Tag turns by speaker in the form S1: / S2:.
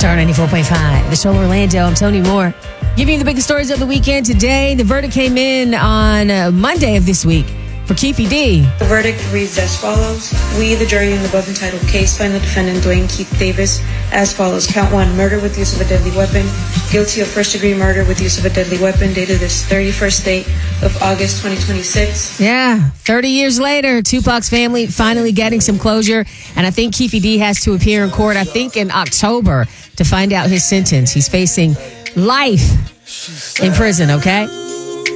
S1: Star 94.5, The Show Orlando. I'm Tony Moore. Giving you the biggest stories of the weekend today. The verdict came in on Monday of this week for Keefe D.
S2: The verdict reads as follows. We, the jury in the above entitled case, find the defendant Dwayne Keith Davis as follows. Count 1, murder with use of a deadly weapon. Guilty of first-degree murder with use of a deadly weapon, dated this 31st day of August 2026.
S1: Yeah, 30 years later, Tupac's family finally getting some closure. And I think Keefe D has to appear in court, I think in October, to find out his sentence. He's facing life in prison, okay?